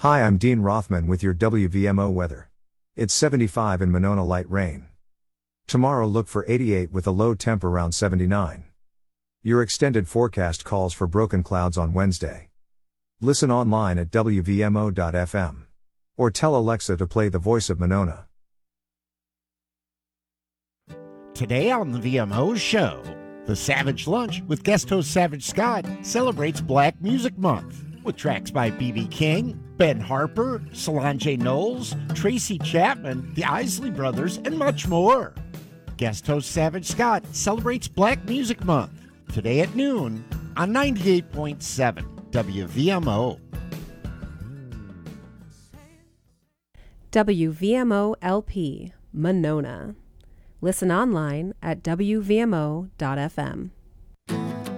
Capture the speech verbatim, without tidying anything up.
Hi, I'm Dean Rothman with your W V M O weather. It's seventy-five in Monona, light rain. Tomorrow look for eighty-eight with a low temp around seventy-nine. Your extended forecast calls for broken clouds on Wednesday. Listen online at W V M O dot F M. Or tell Alexa to play The Voice of Monona. Today on the V M O Show, the Savage Lunch with guest host Savage Scott celebrates Black Music Month with tracks by B B King, Ben Harper, Solange Knowles, Tracy Chapman, the Isley Brothers, and much more. Guest host Savage Scott celebrates Black Music Month today at noon on ninety-eight point seven W V M O. W V M O L P, Monona. Listen online at W V M O dot F M.